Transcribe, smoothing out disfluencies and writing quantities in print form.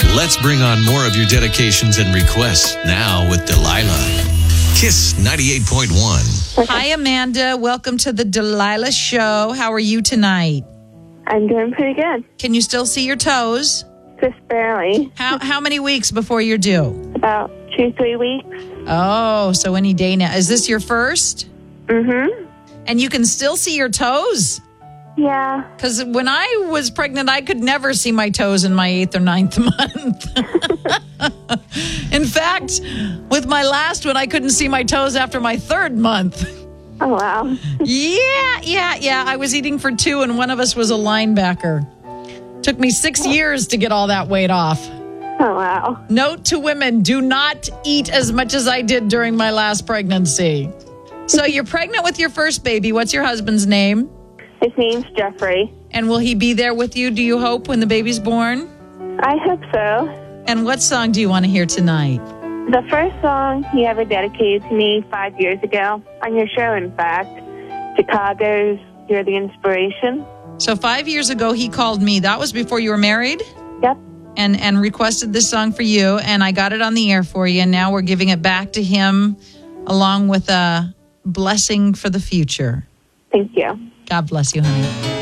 Let's bring on more of your dedications and requests now with Delilah. Kiss 98.1. Hi, Amanda. Welcome to the Delilah Show. How are you tonight? I'm doing pretty good. Can you still see your toes? Just barely. How many weeks before you're due? About 2-3 weeks. Oh, so any day now. Is this your first? Mm-hmm. And you can still see your toes? Yeah. Because when I was pregnant, I could never see my toes in my 8th or 9th month. In fact, with my last one, I couldn't see my toes after my 3rd month. Oh, wow. Yeah. I was eating for 2, and one of us was a linebacker. Took me 6 years to get all that weight off. Oh, wow. Note to women, do not eat as much as I did during my last pregnancy. So you're pregnant with your first baby. What's your husband's name? His name's Jeffrey. And will he be there with you, do you hope, when the baby's born? I hope so. And what song do you want to hear tonight? The first song he ever dedicated to me 5 years ago, on your show, in fact, Chicago's You're the Inspiration. So 5 years ago, he called me. That was before you were married? Yep. And requested this song for you, and I got it on the air for you, and now we're giving it back to him along with a blessing for the future. Thank you. God bless you, honey.